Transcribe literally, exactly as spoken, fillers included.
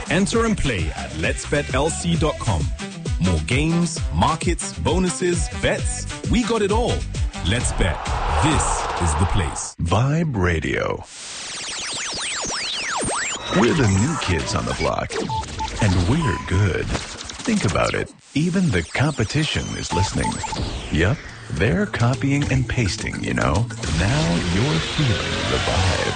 Enter and play at lets bet L C dot com. More games, markets, bonuses, bets. We got it all. Let's Bet. This is the place. Vibe Radio. We're the new kids on the block, and we're good. Think about it. Even the competition is listening. Yup, they're copying and pasting, you know. Now you're feeling the vibe.